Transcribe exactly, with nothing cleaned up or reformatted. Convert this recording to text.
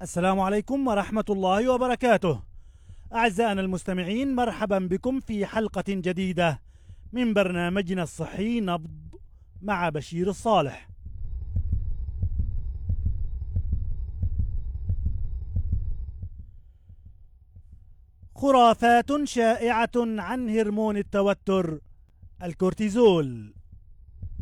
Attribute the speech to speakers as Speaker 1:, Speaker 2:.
Speaker 1: السلام عليكم ورحمة الله وبركاته. أعزائنا المستمعين، مرحبا بكم في حلقة جديدة من برنامجنا الصحي نبض مع بشير الصالح. خرافات شائعة عن هرمون التوتر الكورتيزول.